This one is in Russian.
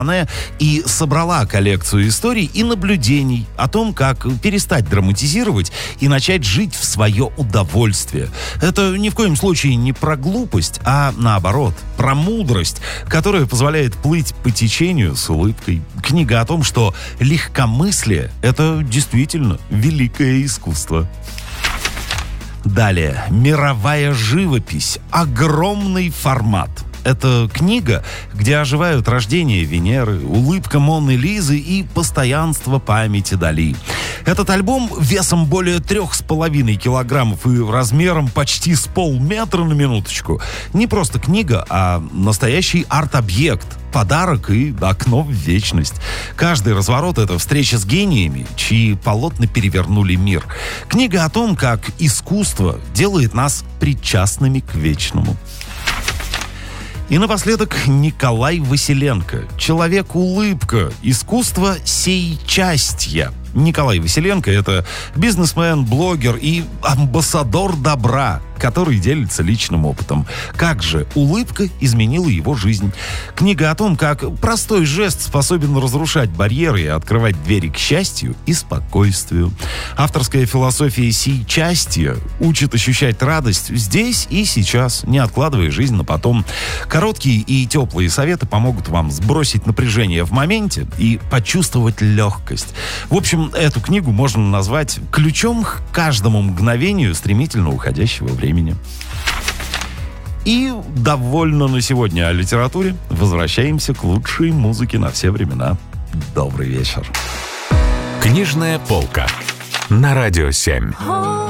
и собрала коллекцию историй и наблюдений о том, как перестать драматизировать и начать жить в свое удовольствие. Это ни в коем случае не про глупость, а наоборот, про мудрость, которая позволяет плыть по течению с улыбкой. Книга о том, что легкомыслие — это действительно великое искусство. Далее. «Мировая живопись. Огромный формат». Это книга, где оживают рождение Венеры, улыбка Моны Лизы и постоянство памяти Дали. Этот альбом весом более 3,5 килограммов и размером почти с полметра на минуточку. Не просто книга, а настоящий арт-объект. Подарок и окно в вечность. Каждый разворот — это встреча с гениями, чьи полотна перевернули мир. Книга о том, как искусство делает нас причастными к вечному. И напоследок Николай Василенко. «Человек-улыбка. Искусство сейчастья». Николай Василенко — это бизнесмен, блогер и амбассадор добра, который делится личным опытом. Как же улыбка изменила его жизнь. Книга о том, как простой жест способен разрушать барьеры и открывать двери к счастью и спокойствию. Авторская философия сейчастья учит ощущать радость здесь и сейчас, не откладывая жизнь на потом. Короткие и теплые советы помогут вам сбросить напряжение в моменте и почувствовать легкость. В общем, эту книгу можно назвать ключом к каждому мгновению стремительно уходящего времени. И довольно на сегодня о литературе. Возвращаемся к лучшей музыке на все времена. Добрый вечер. Книжная полка на Радио 7.